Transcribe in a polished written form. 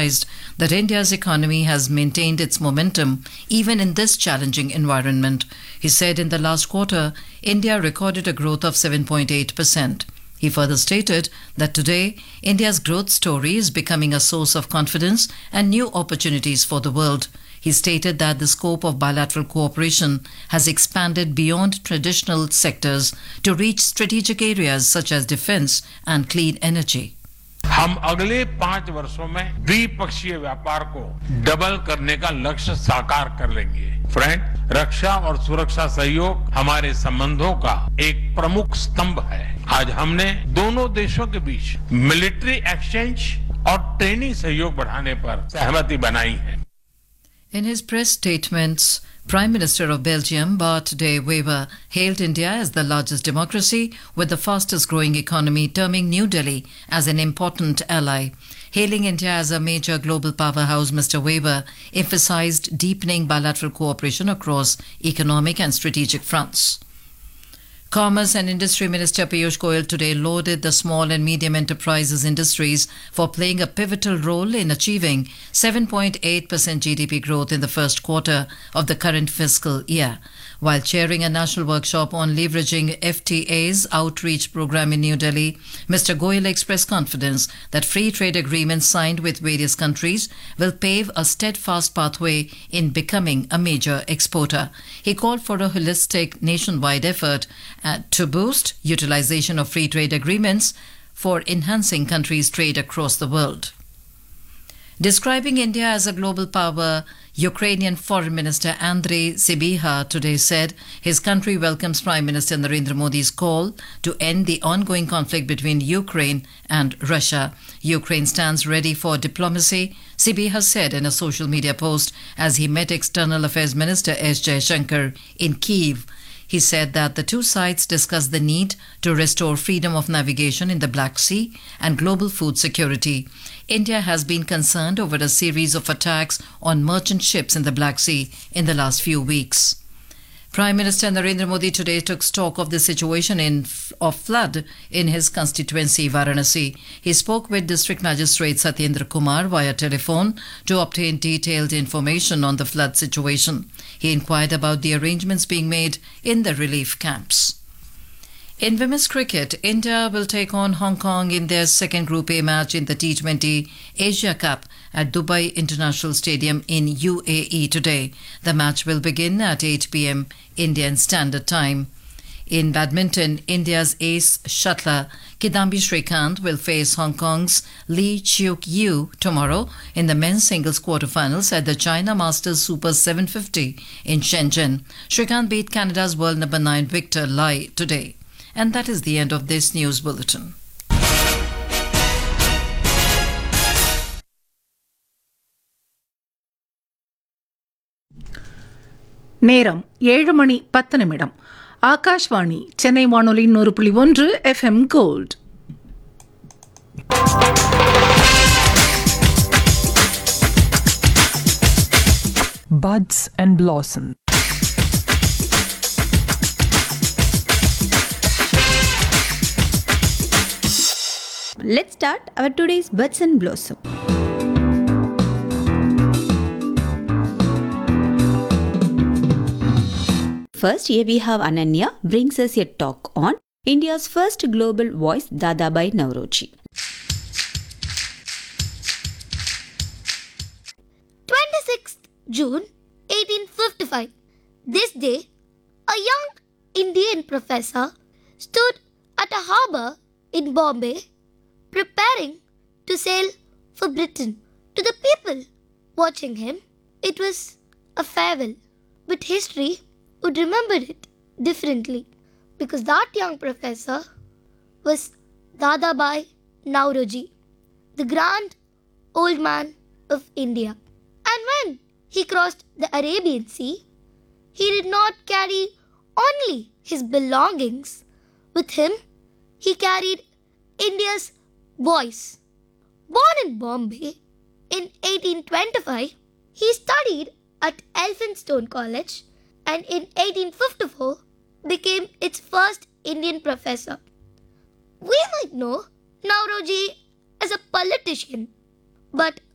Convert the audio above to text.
emphasized that India's economy has maintained its momentum even in this challenging environment. He said in the last quarter, India recorded a growth of 7.8%. He further stated that today, India's growth story is becoming a source of confidence and new opportunities for the world. He stated that the scope of bilateral cooperation has expanded beyond traditional sectors to reach strategic areas such as defense and clean energy. हम अगले 5 वर्षों में द्विपक्षीय व्यापार को double करने का लक्ष्य साकार कर लेंगे। फ्रेंड, रक्षा और सुरक्षा सहयोग हमारे संबंधों का एक प्रमुख स्तंभ है। आज हमने दोनों देशों के बीच मिलिट्री एक्सचेंज और ट्रेनिंग सहयोग बढ़ाने पर सहमति बनाई है। In his press statements, Prime Minister of Belgium, Bart de Wever, hailed India as the largest democracy with the fastest growing economy, terming New Delhi as an important ally. Hailing India as a major global powerhouse, Mr. Wever emphasized deepening bilateral cooperation across economic and strategic fronts. Commerce and Industry Minister Piyush Goyal today lauded the small and medium enterprises industries for playing a pivotal role in achieving 7.8% GDP growth in the first quarter of the current fiscal year. While chairing a national workshop on leveraging FTA's outreach program in New Delhi, Mr. Goyal expressed confidence that free trade agreements signed with various countries will pave a steadfast pathway in becoming a major exporter. He called for a holistic nationwide effort to boost utilization of free trade agreements for enhancing countries' trade across the world. Describing India as a global power, Ukrainian Foreign Minister Andrei Sybiha today said his country welcomes Prime Minister Narendra Modi's call to end the ongoing conflict between Ukraine and Russia. Ukraine stands ready for diplomacy, Sybiha said in a social media post as he met External Affairs Minister S. Jaishankar in Kyiv. He said that the two sides discussed the need to restore freedom of navigation in the Black Sea and global food security. India has been concerned over a series of attacks on merchant ships in the Black Sea in the last few weeks. Prime Minister Narendra Modi today took stock of the situation of flood in his constituency, Varanasi. He spoke with District Magistrate Satyendra Kumar via telephone to obtain detailed information on the flood situation. He inquired about the arrangements being made in the relief camps. In women's cricket, India will take on Hong Kong in their second Group A match in the T20 Asia Cup at Dubai International Stadium in UAE today. The match will begin at 8 p.m. Indian Standard Time. In badminton, India's ace shuttler Kidambi Srikanth will face Hong Kong's Lee Cheuk Yew tomorrow in the men's singles quarterfinals at the China Masters Super 750 in Shenzhen. Srikanth beat Canada's world number 9 Victor Lai today. And that is the end of this news bulletin. நேரம் 7:10 ஆகாஷ்வாணி சென்னை வானொலி 100.1 FM gold. Buds and Blossom. Let's start our today's Buds and Blossom. First, here we have Ananya brings us a talk on India's first global voice, Dadabhai Naoroji. 26th June 1855. This day, a young Indian professor stood at a harbour in Bombay preparing to sail for Britain. To the people watching him, it was a farewell, but history would remember it differently because that young professor was Dadabhai Naoroji, the grand old man of India. And when he crossed the Arabian Sea, he did not carry only his belongings. With him, he carried India's voice. Born in Bombay in 1825, he studied at Elphinstone College and in 1854 became its first Indian professor. We might know Naoroji as a politician, but